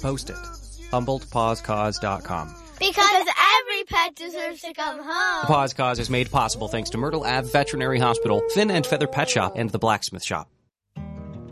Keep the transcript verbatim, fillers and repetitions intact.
Post it. Humboldt Paws Cause dot com. Because every pet deserves to come home. The Paws Cause is made possible thanks to Myrtle Ave Veterinary Hospital, Fin and Feather Pet Shop, and the Blacksmith Shop.